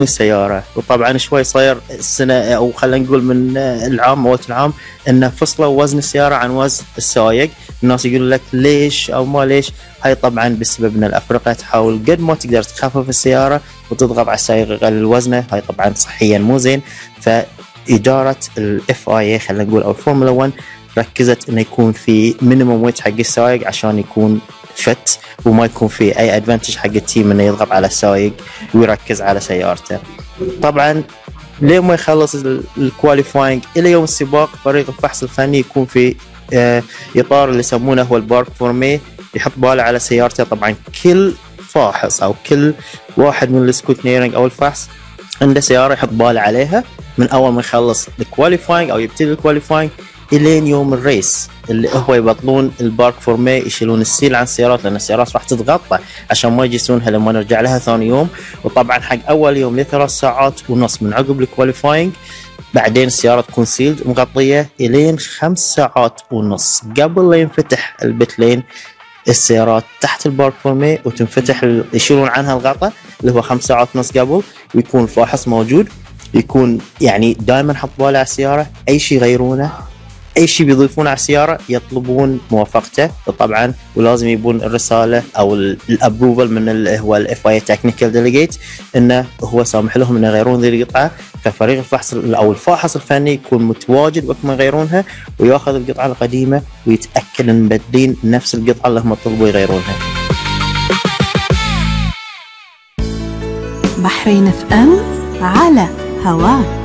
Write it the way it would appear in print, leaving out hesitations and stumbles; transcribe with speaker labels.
Speaker 1: السيارة. وطبعا شوي صاير السنة أو خلينا نقول من العام أو العام إنه فصلوا وزن السيارة عن وزن السائق. الناس يقولوا لك ليش أو ما ليش، هاي طبعا بسبب إن الأفرقة تحاول قد ما تقدر تخفف السيارة وتضغط على السائق يقلل وزنه، هاي طبعا صحيا مو زين. فإدارة FIA خلينا نقول أو الفورمولا 1 ركزت إنه يكون في مينيموم ويت حق السائق عشان يكون فت وما يكون في اي ادفانتج حق التيم انه يضغط على السائق ويركز على سيارته. طبعا ليه ما يخلص الكواليفاينج الى يوم السباق، فريق الفحص الفني يكون في اطار اللي يسمونه هو البارك فورمي، يحط باله على سيارته. طبعا كل فاحص او كل واحد من السكوتنيرنج او الفحص عنده سياره يحط باله عليها من اول ما يخلص الكواليفاينج او يبتدي الكواليفاينج الين يوم الريس، اللي هو يبطلون البارك فورمي، يشيلون السيل عن السيارات لان السيارات راح تتغطى عشان ما يجلسونها لما نرجع لها ثاني يوم. وطبعا حق اول يوم ل3 ساعات ونص من عقب الكواليفاينج، بعدين السياره تكون سيلد مغطيه الين 5 ساعات ونص قبل لا ينفتح البت لين السيارات تحت البارك فورمي وتنفتح يشيلون عنها الغطاء اللي هو 5 ساعات ونص قبل، ويكون فاحص موجود يكون يعني دائما حط باله على السياره، اي شيء يغيرونه اي شيء بيضيفونه على السياره يطلبون موافقته طبعا، ولازم يبون الرساله او الابروفل من اللي هو FIA تكنيكال ديليجيت انه هو سامح لهم انه يغيرون ذي القطعه. ففريق الفحص او الفاحص الفني يكون متواجد وقت ما يغيرونها وياخذ القطعه القديمه ويتاكد ان مبدلين نفس القطعه اللي هم طلبوا يغيرونها.
Speaker 2: بحرين FM على هواك.